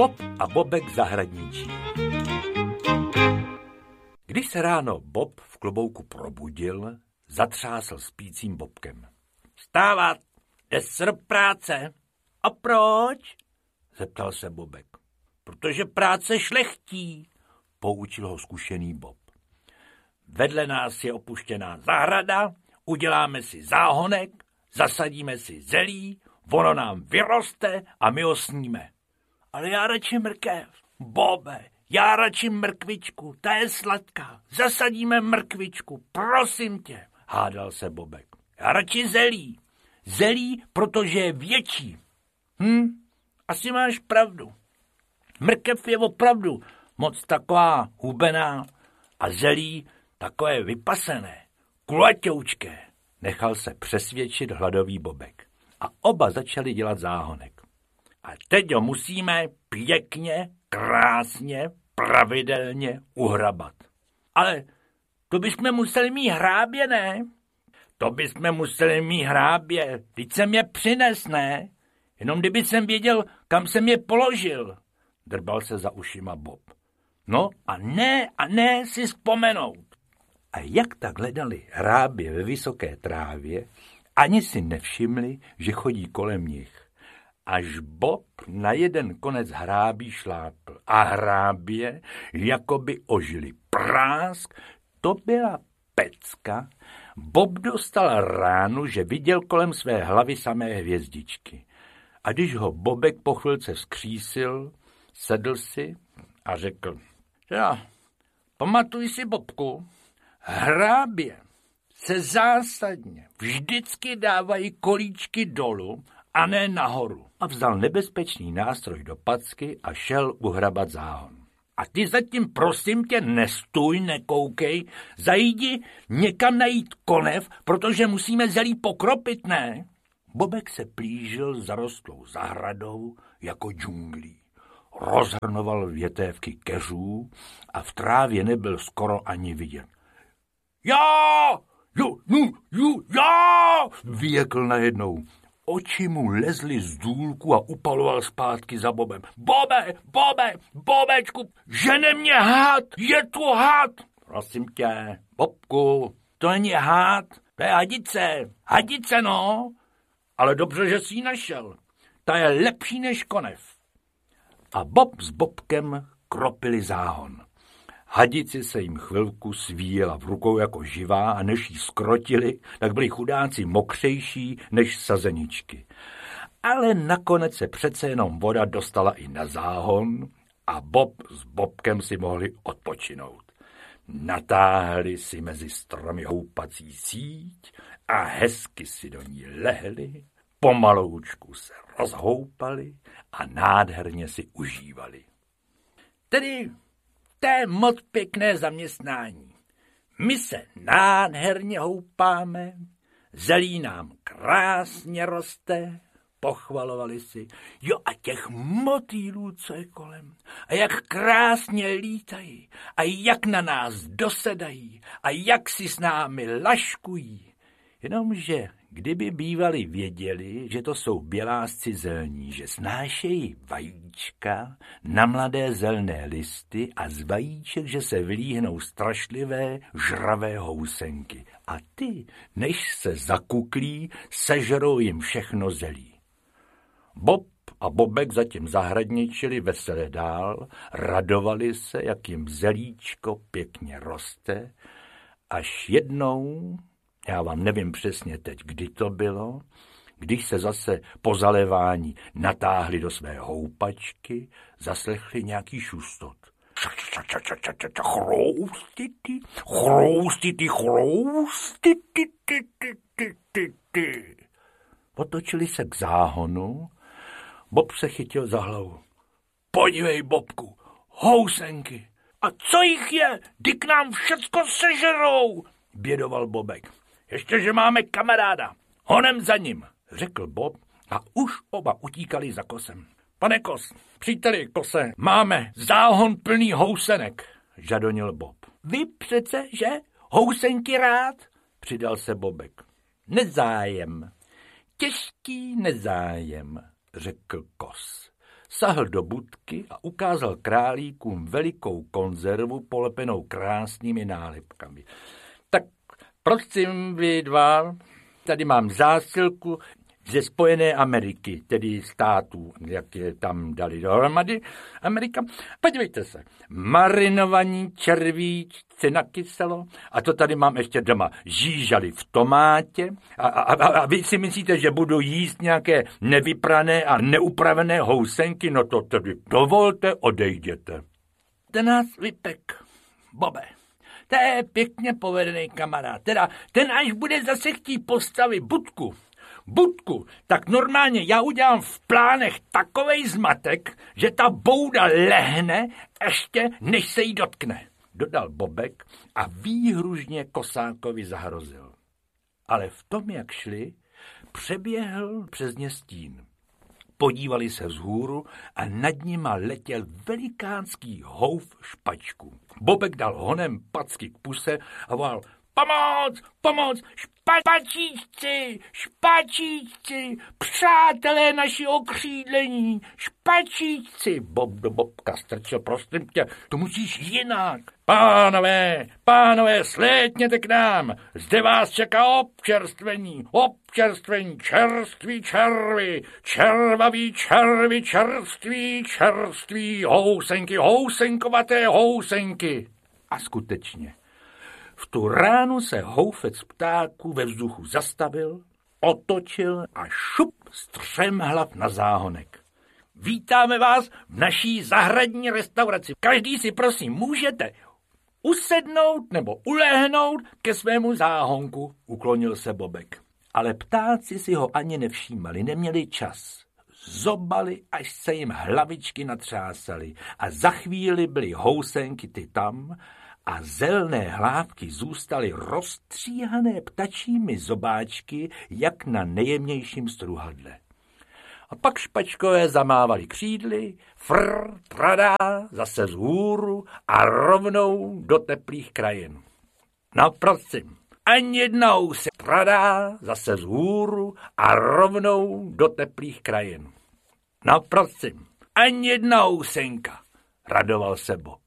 Bob a Bobek zahradničí. Když se ráno Bob v klobouku probudil, zatřásl spícím Bobkem. Vstávat, jde se do práce. A proč? Zeptal se Bobek. Protože práce šlechtí, poučil ho zkušený Bob. Vedle nás je opuštěná zahrada, uděláme si záhonek, zasadíme si zelí, ono nám vyroste a my ho sníme. Ale já radši mrkev. Bobe, já radši mrkvičku, ta je sladká. Zasadíme mrkvičku, prosím tě, hádal se Bobek. Já radši zelí. Zelí, protože je větší. Asi máš pravdu. Mrkev je opravdu moc taková hubená a zelí takové vypasené, kulatoučké. Nechal se přesvědčit hladový Bobek. A oba začali dělat záhonek. A teď ho musíme pěkně, krásně, pravidelně uhrabat. Ale to bychom museli mít hrábě, ne? To bychom museli mít hrábě. Teď jsem je přines, ne? Jenom kdyby jsem věděl, kam jsem je položil. Drbal se za ušima Bob. No a ne si vzpomenout. A jak tak hledali hrábě ve vysoké trávě, ani si nevšimli, že chodí kolem nich. Až Bob na jeden konec hrábí šlápl a hrábě jakoby ožili. Prásk, to byla pecka. Bob dostal ránu, že viděl kolem své hlavy samé hvězdičky. A když ho Bobek po chvilce vzkřísil, sedl si a řekl, pamatuj si, Bobku, hrábě se zásadně vždycky dávají kolíčky dolů a ne nahoru. A vzal nebezpečný nástroj do packy a šel uhrabat záhon. A ty zatím prosím tě nestůj, nekoukej, zajdi někam najít konev, protože musíme zelí pokropit, ne? Bobek se plížil zarostlou zahradou jako džunglí. Rozhrnoval větévky keřů a v trávě nebyl skoro ani vidět. Já! Vyjekl najednou. Oči mu lezly z důlku a upaloval zpátky za Bobem. Bobečku, žene mě had, je tu had. Prosím tě, Bobku, to není had, to je hadice, no. Ale dobře, že jsi ji našel. Ta je lepší než konev. A Bob s Bobkem kropili záhon. Hadici se jim chvilku svíjela v rukou jako živá a než jí skrotili, tak byli chudáci mokřejší než sazeničky. Ale nakonec se přece jenom voda dostala i na záhon a Bob s Bobkem si mohli odpočinout. Natáhli si mezi stromy houpací síť a hezky si do ní lehli, pomaloučku se rozhoupali a nádherně si užívali. Tedy to je moc pěkné zaměstnání. My se nádherně houpáme, zelí nám krásně roste, pochvalovali si. Jo a těch motýlů, co je kolem, a jak krásně lítají, a jak na nás dosedají, a jak si s námi laškují. Jenomže kdyby bývali věděli, že to jsou bělásci zelní, že snášejí vajíčka na mladé zelné listy a z vajíček, že se vylíhnou strašlivé žravé housenky. A ty, než se zakuklí, sežerou jim všechno zelí. Bob a Bobek zatím zahradničili veselé dál, radovali se, jak jim zelíčko pěkně roste, až jednou, já vám nevím přesně teď, kdy to bylo, když se zase po zalévání natáhli do své houpačky, zaslechli nějaký šustot. Chroustity. Potočili se k záhonu, Bob se chytil za hlavu. Podívej, Bobku, housenky. A co jich je? Ty k nám všecko sežerou, bědoval Bobek. Ještě, že máme kamaráda. Honem za ním, řekl Bob a už oba utíkali za Kosem. Pane Kos, příteli Kose, máme záhon plný housenek, žadonil Bob. Vy přece, že? Housenky rád? Přidal se Bobek. Nezájem. Těžký nezájem, řekl Kos. sahl do budky a ukázal králíkům velikou konzervu polepenou krásnými nálepkami. Tak prosím vy dva, tady mám zásilku ze Spojené Ameriky, tedy států, jak je tam dali dohromady Amerika. Podívejte se, marinovaní červíčci na kyselo, a to tady mám ještě doma, žížaly v tomátě a vy si myslíte, že budu jíst nějaké nevyprané a neupravené housenky, no to tedy dovolte, odejděte. Ten nás vypek, Bobe. To je pěkně povedený kamarád. Teda ten až bude zase chtít postavit budku, tak normálně já udělám v plánech takovej zmatek, že ta bouda lehne ještě než se jí dotkne, dodal Bobek a výhružně Kosákovi zahrozil. Ale v tom, jak šli, přeběhl přes ně stín. Podívali se vzhůru a nad nima letěl velikánský houf špačků. Bobek dal honem packy k puse a volal: Pomoc, špačíčci, přátelé naši okřídlení, špačíčci. Bob do Bobka strčil: prosím tě, to musíš jinak. Pánové, slétněte k nám, zde vás čeká občerstvení, čerství červy, červaví červy, čerství, housenkovaté housenky. A skutečně, v tu ránu se houfec ptáků ve vzduchu zastavil, otočil a šup střemhlav na záhonek. Vítáme vás v naší zahradní restauraci. Každý si prosím můžete usednout nebo ulehnout ke svému záhonku, uklonil se Bobek. Ale ptáci si ho ani nevšímali, neměli čas. Zobali, až se jim hlavičky natřásaly a za chvíli byly housenky ty tam a zelné hlávky zůstaly rozstříhané ptačími zobáčky, jak na nejjemnějším struhadle. A pak špačkové zamávali křídly, tradá, zase vzhůru a rovnou do teplých krajin. No prosím, ani jednou se tradá, zase vzhůru a rovnou do teplých krajin. No prosím, ani jednou senka, radoval se Bob.